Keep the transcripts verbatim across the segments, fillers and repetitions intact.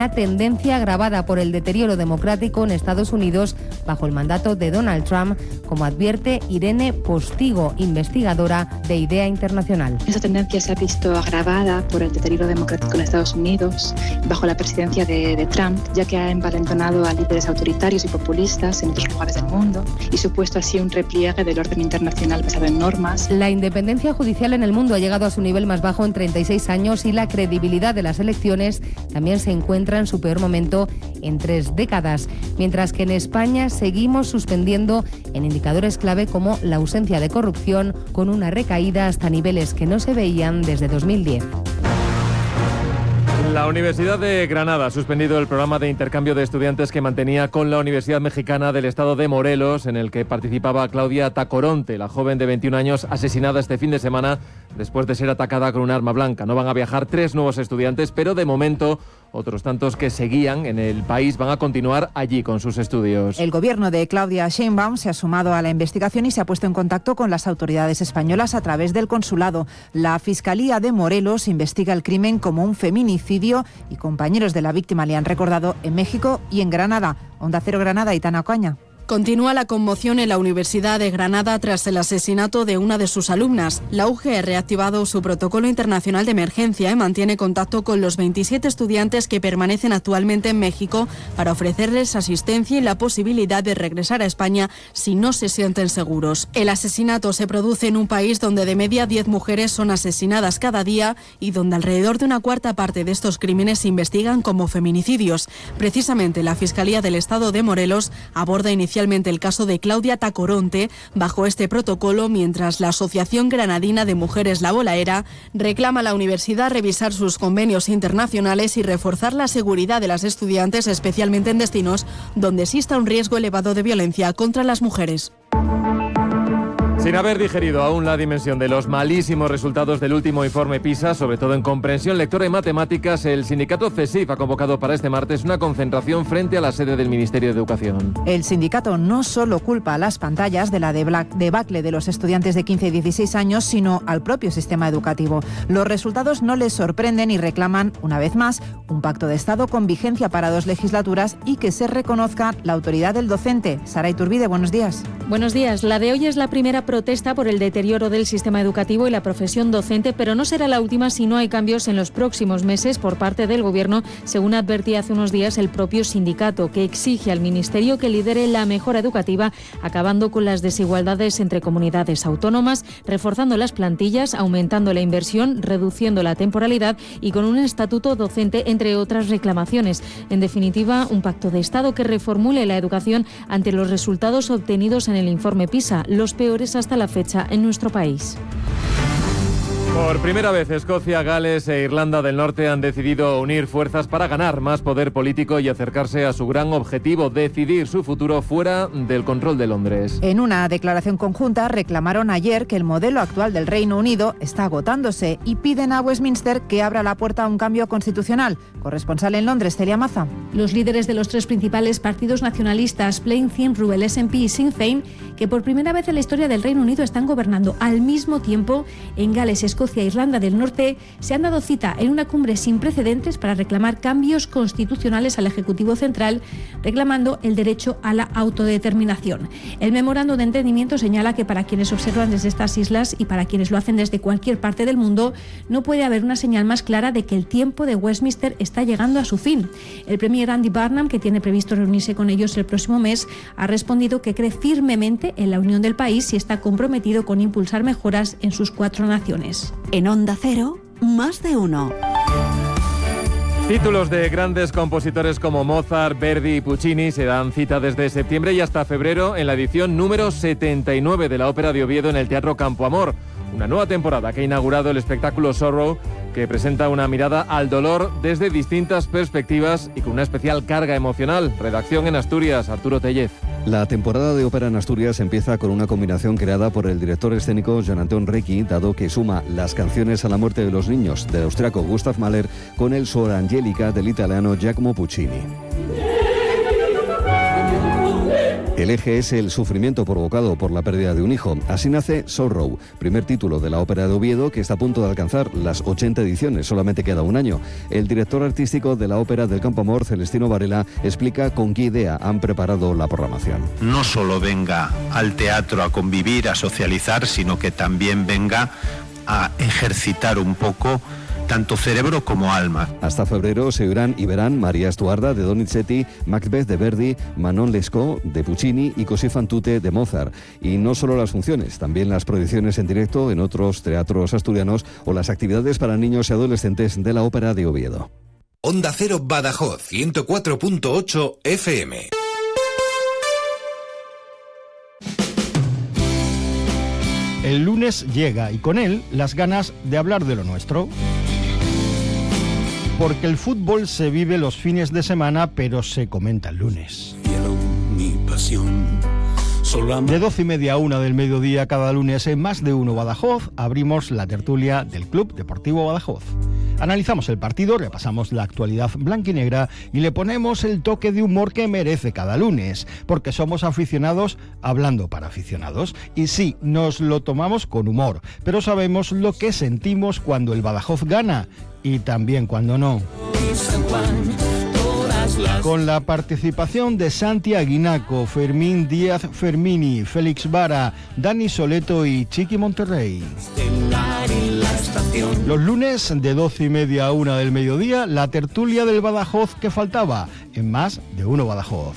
Una tendencia agravada por el deterioro democrático en Estados Unidos bajo el mandato de Donald Trump, como advierte Irene Postigo, investigadora de IDEA Internacional. Esa tendencia se ha visto agravada por el deterioro democrático en Estados Unidos bajo la presidencia de, de Trump, ya que ha envalentonado a líderes autoritarios y populistas en otros lugares del mundo y supuesto así un repliegue del orden internacional basado en normas. La independencia judicial en el mundo ha llegado a su nivel más bajo en treinta y seis años y la credibilidad de las elecciones también se encuentra en su peor momento en tres décadas, mientras que en España seguimos suspendiendo en indicadores clave como la ausencia de corrupción, con una recaída hasta niveles que no se veían desde dos mil diez. La Universidad de Granada ha suspendido el programa de intercambio de estudiantes que mantenía con la Universidad Mexicana del Estado de Morelos, en el que participaba Claudia Tacoronte, la joven de veintiún años asesinada este fin de semana después de ser atacada con un arma blanca. No van a viajar tres nuevos estudiantes, pero de momento otros tantos que seguían en el país van a continuar allí con sus estudios. El gobierno de Claudia Sheinbaum se ha sumado a la investigación y se ha puesto en contacto con las autoridades españolas a través del consulado. La Fiscalía de Morelos investiga el crimen como un feminicidio y compañeros de la víctima le han recordado en México y en Granada. Onda Cero Granada, Itana Ocaña. Continúa la conmoción en la Universidad de Granada tras el asesinato de una de sus alumnas. La U G ha reactivado su protocolo internacional de emergencia y mantiene contacto con los veintisiete estudiantes que permanecen actualmente en México para ofrecerles asistencia y la posibilidad de regresar a España si no se sienten seguros. El asesinato se produce en un país donde de media diez mujeres son asesinadas cada día y donde alrededor de una cuarta parte de estos crímenes se investigan como feminicidios. Precisamente la Fiscalía del Estado de Morelos aborda inicialmente el caso de Claudia Tacoronte bajo este protocolo, mientras la Asociación Granadina de Mujeres La Bolaera reclama a la universidad revisar sus convenios internacionales y reforzar la seguridad de las estudiantes, especialmente en destinos donde exista un riesgo elevado de violencia contra las mujeres. Sin haber digerido aún la dimensión de los malísimos resultados del último informe PISA, sobre todo en comprensión lectora y matemáticas, el sindicato CESIF ha convocado para este martes una concentración frente a la sede del Ministerio de Educación. El sindicato no solo culpa a las pantallas de la debacle de los estudiantes de quince y dieciséis años, sino al propio sistema educativo. Los resultados no les sorprenden y reclaman, una vez más, un pacto de Estado con vigencia para dos legislaturas y que se reconozca la autoridad del docente. Sara Iturbide, buenos días. Buenos días. La de hoy es la primera protesta por el deterioro del sistema educativo y la profesión docente, pero no será la última si no hay cambios en los próximos meses por parte del Gobierno, según advertía hace unos días el propio sindicato, que exige al Ministerio que lidere la mejora educativa, acabando con las desigualdades entre comunidades autónomas, reforzando las plantillas, aumentando la inversión, reduciendo la temporalidad y con un estatuto docente, entre otras reclamaciones. En definitiva, un pacto de Estado que reformule la educación ante los resultados obtenidos en el informe PISA, los peores hasta la fecha en nuestro país. Por primera vez, Escocia, Gales e Irlanda del Norte han decidido unir fuerzas para ganar más poder político y acercarse a su gran objetivo, decidir su futuro fuera del control de Londres. En una declaración conjunta reclamaron ayer que el modelo actual del Reino Unido está agotándose y piden a Westminster que abra la puerta a un cambio constitucional. Corresponsal en Londres, Celia Maza. Los líderes de los tres principales partidos nacionalistas, Plain Féin, el S N P y Sinn Féin, que por primera vez en la historia del Reino Unido están gobernando al mismo tiempo en Gales, Escocia e Irlanda del Norte, se han dado cita en una cumbre sin precedentes para reclamar cambios constitucionales al Ejecutivo Central, reclamando el derecho a la autodeterminación. El memorando de entendimiento señala que para quienes observan desde estas islas y para quienes lo hacen desde cualquier parte del mundo, no puede haber una señal más clara de que el tiempo de Westminster está llegando a su fin. El premier Andy Burnham, que tiene previsto reunirse con ellos el próximo mes, ha respondido que cree firmemente en la unión del país y está comprometido con impulsar mejoras en sus cuatro naciones. En Onda Cero, más de uno. Títulos de grandes compositores como Mozart, Verdi y Puccini se dan cita desde septiembre y hasta febrero en la edición número setenta y nueve de la Ópera de Oviedo en el Teatro Campo Amor. Una nueva temporada que ha inaugurado el espectáculo Sorrow, que presenta una mirada al dolor desde distintas perspectivas y con una especial carga emocional. Redacción en Asturias, Arturo Tellez. La temporada de ópera en Asturias empieza con una combinación creada por el director escénico Jan-Anton Recchi, dado que suma las canciones a la muerte de los niños del austriaco Gustav Mahler con el Suor Angelica del italiano Giacomo Puccini. El eje es el sufrimiento provocado por la pérdida de un hijo. Así nace Sorrow, primer título de la ópera de Oviedo que está a punto de alcanzar las ochenta ediciones, solamente queda un año. El director artístico de la ópera del Campoamor, Celestino Varela, explica con qué idea han preparado la programación. No solo venga al teatro a convivir, a socializar, sino que también venga a ejercitar un poco tanto cerebro como alma. Hasta febrero se oirán y verán María Estuarda de Donizetti, Macbeth de Verdi, Manon Lescaut de Puccini y Così fan tutte de Mozart. Y no solo las funciones, también las proyecciones en directo en otros teatros asturianos o las actividades para niños y adolescentes de la Ópera de Oviedo. Onda Cero Badajoz, ciento cuatro punto ocho F M. El lunes llega y con él las ganas de hablar de lo nuestro. Porque el fútbol se vive los fines de semana, pero se comenta el lunes. Cielo, mi pasión. De doce y media a una del mediodía cada lunes en Más de Uno Badajoz abrimos la tertulia del Club Deportivo Badajoz. Analizamos el partido, repasamos la actualidad blanquinegra y le ponemos el toque de humor que merece cada lunes, porque somos aficionados hablando para aficionados. Y sí, nos lo tomamos con humor, pero sabemos lo que sentimos cuando el Badajoz gana y también cuando no. Con la participación de Santi Aguinaco, Fermín Díaz Fermini, Félix Vara, Dani Soleto y Chiqui Monterrey. Los lunes de doce y media a una del mediodía, la tertulia del Badajoz que faltaba en Más de Uno Badajoz.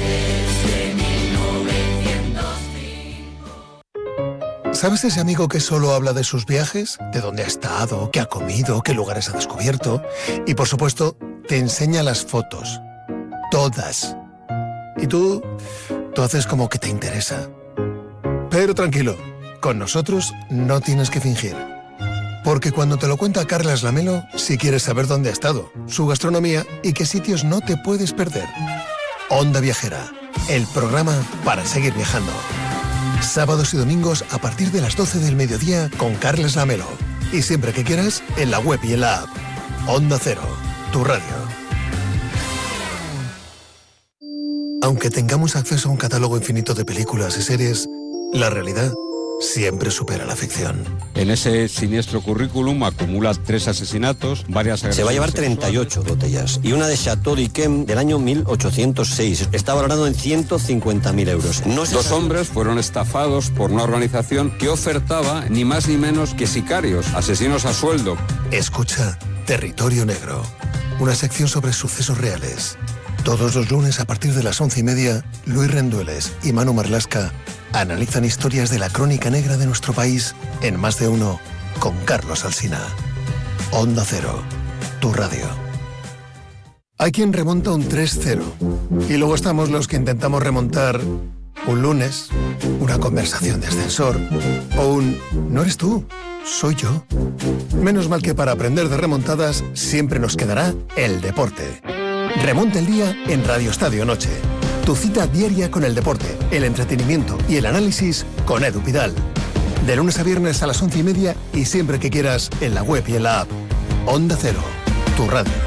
¿Sabes ese amigo que solo habla de sus viajes? De dónde ha estado, qué ha comido, qué lugares ha descubierto. Y por supuesto, te enseña las fotos. Todas. Y tú, tú haces como que te interesa. Pero tranquilo, con nosotros no tienes que fingir. Porque cuando te lo cuenta Carlas Lamelo, si quieres saber dónde ha estado, su gastronomía y qué sitios no te puedes perder. Onda Viajera, el programa para seguir viajando. Sábados y domingos a partir de las doce del mediodía con Carlas Lamelo. Y siempre que quieras, en la web y en la app. Onda Cero, tu radio. Aunque tengamos acceso a un catálogo infinito de películas y series, la realidad siempre supera la ficción. En ese siniestro currículum acumula tres asesinatos, varias agresiones. Se va a llevar treinta y ocho botellas y una de Chateau d'Yquem del año mil ochocientos seis. Está valorado en ciento cincuenta mil euros. No Dos sabe... hombres fueron estafados por una organización que ofertaba ni más ni menos que sicarios, asesinos a sueldo. Escucha Territorio Negro, una sección sobre sucesos reales. Todos los lunes a partir de las once y media, Luis Rendueles y Manu Marlasca analizan historias de la crónica negra de nuestro país en Más de Uno con Carlos Alsina. Onda Cero, tu radio. Hay quien remonta un tres cero y luego estamos los que intentamos remontar un lunes, una conversación de ascensor o un «no eres tú, soy yo». Menos mal que para aprender de remontadas siempre nos quedará el deporte. Remonta el día en Radio Estadio Noche. Tu cita diaria con el deporte, el entretenimiento y el análisis con Edu Pidal. De lunes a viernes a las once y media y siempre que quieras en la web y en la app. Onda Cero, tu radio.